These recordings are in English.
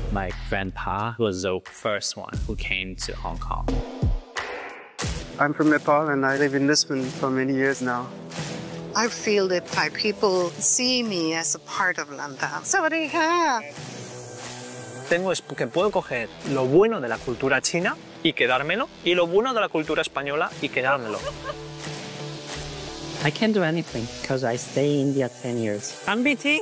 My grandpa was the first one who came to Hong Kong. I'm from Nepal and I live in Lisbon for many years now. I feel that Thai people see me as a part of Lantau. Sawadee. Tengo es que puedo coger lo bueno de la cultura china y quedármelo, y lo bueno de la cultura española y quedármelo. I can't do anything because I stay in India 10 years. I'm BT.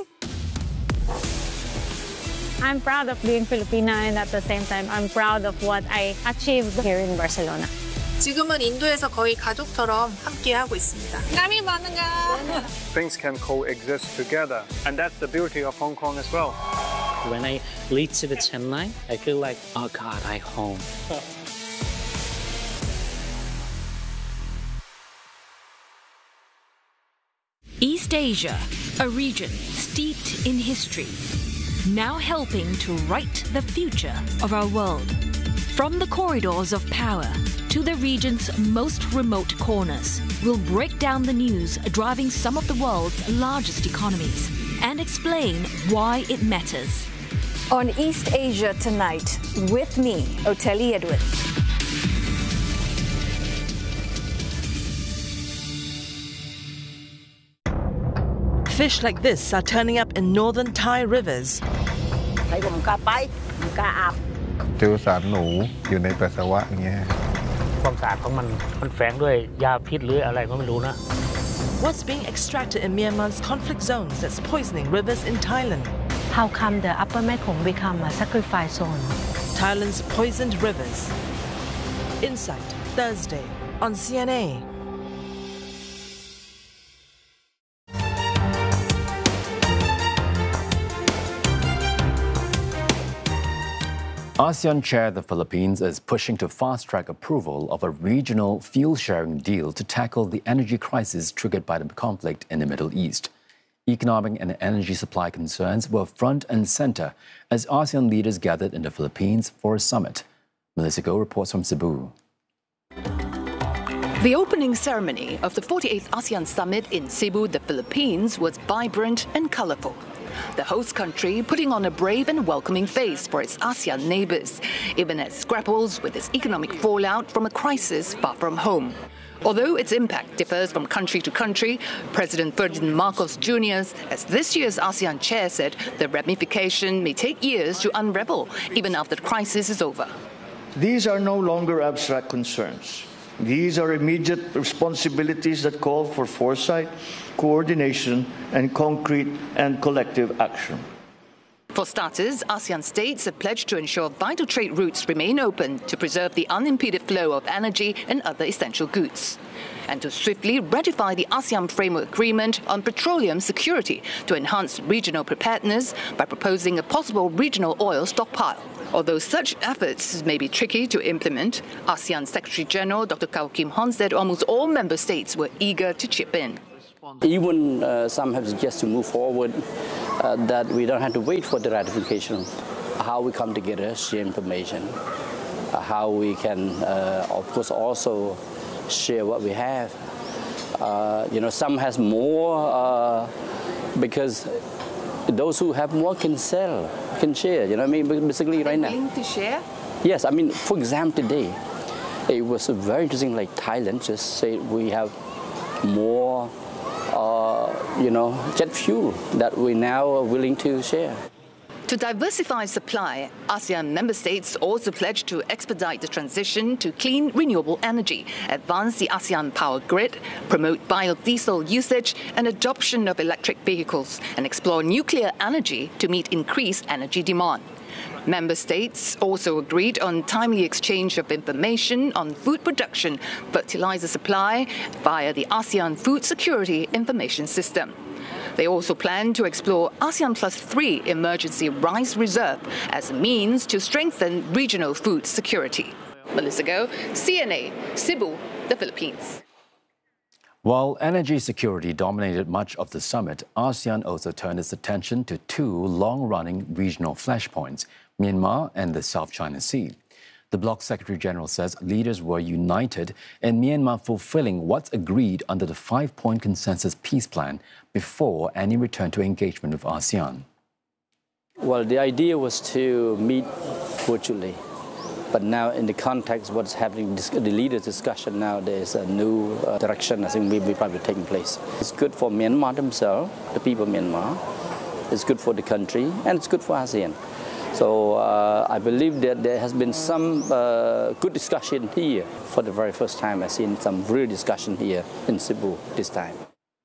I'm proud of being Filipina, and at the same time, I'm proud of what I achieved here in Barcelona. 지금은 인도에서 거의 가족처럼 함께하고 있습니다. Kami bananga. Things can coexist together, and that's the beauty of Hong Kong as well. When I lead to the Chennai, I feel like, oh God, I'm home. East Asia, a region steeped in history, now helping to write the future of our world. From the corridors of power to the region's most remote corners, we'll break down the news driving some of the world's largest economies and explain why it matters. On East Asia Tonight, with me, Oteli Edwards. Fish like this are turning up in northern Thai rivers. เจอสารหนูอยู่ในปัสสาวะอย่างเงี้ยความสะอาดของมันแฝงด้วยยาพิษหรืออะไรก็ไม่รู้นะ What's being extracted in Myanmar's conflict zones that's poisoning rivers in Thailand? How come the Upper Mekong become a sacrifice zone? Thailand's poisoned rivers. Insight, Thursday on CNA. ASEAN chair the Philippines is pushing to fast-track approval of a regional fuel-sharing deal to tackle the energy crisis triggered by the conflict in the Middle East. Economic and energy supply concerns were front and center as ASEAN leaders gathered in the Philippines for a summit. Melissa Goh reports from Cebu. The opening ceremony of the 48th ASEAN Summit in Cebu, the Philippines, was vibrant and colorful. The host country putting on a brave and welcoming face for its ASEAN neighbors, even as it grapples with its economic fallout from a crisis far from home. Although its impact differs from country to country, President Ferdinand Marcos Jr., as this year's ASEAN chair said, the ramification may take years to unravel, even after the crisis is over. These are no longer abstract concerns. These are immediate responsibilities that call for foresight, coordination, and concrete and collective action. For starters, ASEAN states have pledged to ensure vital trade routes remain open to preserve the unimpeded flow of energy and other essential goods, and to swiftly ratify the ASEAN Framework Agreement on petroleum security to enhance regional preparedness by proposing a possible regional oil stockpile. Although such efforts may be tricky to implement, ASEAN Secretary-General Dr. Kao Kim Hon said almost all member states were eager to chip in. Even some have suggested to move forward that we don't have to wait for the ratification. How we come together, share information, how we can, of course, also share what we have. Some has more because those who have more can sell, can share. You know what I mean? Basically, right now. Willing to share? Yes, I mean, for example, today, it was very interesting. Like Thailand just said we have more, jet fuel that we now are willing to share. To diversify supply, ASEAN member states also pledged to expedite the transition to clean, renewable energy, advance the ASEAN power grid, promote biodiesel usage and adoption of electric vehicles, and explore nuclear energy to meet increased energy demand. Member states also agreed on timely exchange of information on food production, fertilizer supply via the ASEAN Food Security Information System. They also plan to explore ASEAN Plus 3 emergency rice reserve as a means to strengthen regional food security. Melissa Goh, CNA, Cebu, the Philippines. While energy security dominated much of the summit, ASEAN also turned its attention to two long-running regional flashpoints, Myanmar and the South China Sea. The bloc Secretary-General says leaders were united in Myanmar fulfilling what's agreed under the 5-point consensus peace plan before any return to engagement with ASEAN. Well, the idea was to meet virtually. But now in the context of what's happening, the leaders' discussion now, there's a new direction I think will probably taking place. It's good for Myanmar themselves, the people of Myanmar. It's good for the country, and it's good for ASEAN. So I believe that there has been some good discussion here. For the very first time, I've seen some real discussion here in Cebu this time.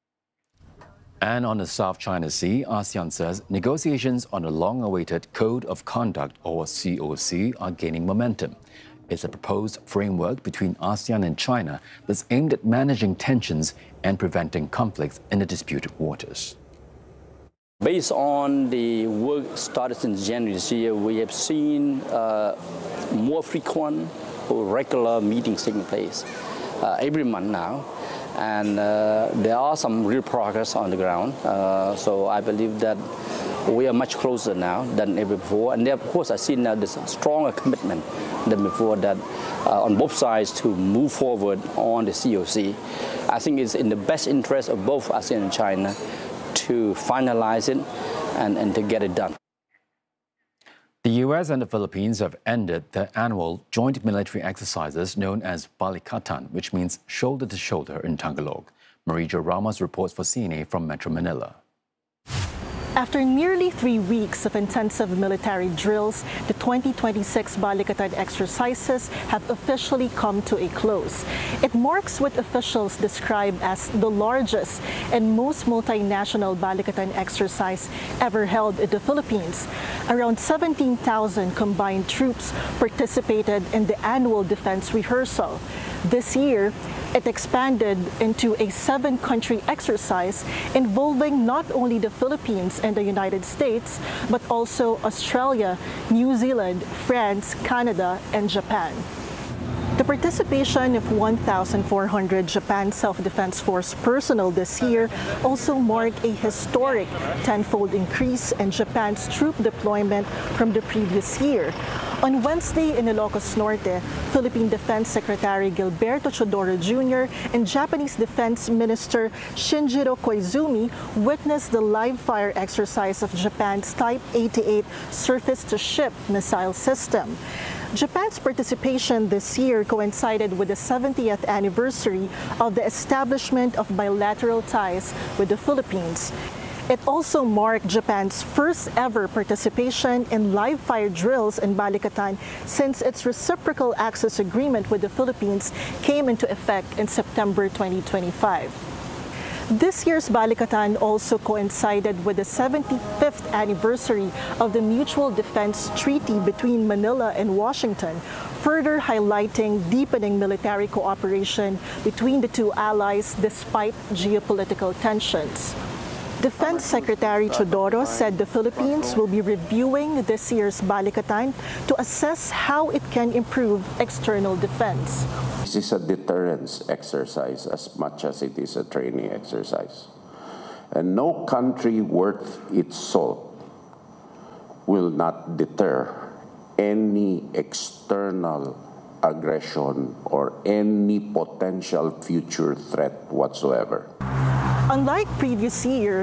And on the South China Sea, ASEAN says negotiations on a long-awaited Code of Conduct, or COC, are gaining momentum. It's a proposed framework between ASEAN and China that's aimed at managing tensions and preventing conflicts in the disputed waters. Based on the work started since January this year, we have seen more frequent or regular meetings taking place every month now. And there are some real progress on the ground. So I believe that we are much closer now than ever before. And there, of course, I see now there's a stronger commitment than before that on both sides to move forward on the COC. I think it's in the best interest of both ASEAN and China to finalize it and to get it done. The U.S. and the Philippines have ended their annual joint military exercises known as Balikatan, which means shoulder to shoulder in Tagalog. Marie Jo Ramos reports for CNA from Metro Manila. After nearly 3 weeks of intensive military drills, the 2026 Balikatan exercises have officially come to a close. It marks what officials describe as the largest and most multinational Balikatan exercise ever held in the Philippines. Around 17,000 combined troops participated in the annual defense rehearsal. This year, it expanded into a 7-country exercise involving not only the Philippines and the United States, but also Australia, New Zealand, France, Canada, and Japan. The participation of 1,400 Japan Self-Defense Force personnel this year also marked a historic 10-fold increase in Japan's troop deployment from the previous year. On Wednesday in Ilocos Norte, Philippine Defense Secretary Gilberto Chodoro Jr. and Japanese Defense Minister Shinjiro Koizumi witnessed the live-fire exercise of Japan's Type 88 surface-to-ship missile system. Japan's participation this year coincided with the 70th anniversary of the establishment of bilateral ties with the Philippines. It also marked Japan's first ever participation in live-fire drills in Balikatan since its reciprocal access agreement with the Philippines came into effect in September 2025. This year's Balikatan also coincided with the 75th anniversary of the Mutual Defense Treaty between Manila and Washington, further highlighting deepening military cooperation between the two allies despite geopolitical tensions. Defense Secretary Chodoro said the Philippines will be reviewing this year's Balikatan to assess how it can improve external defense. This is a deterrence exercise as much as it is a training exercise. And no country worth its salt will not deter any external aggression or any potential future threat whatsoever. Unlike previous years,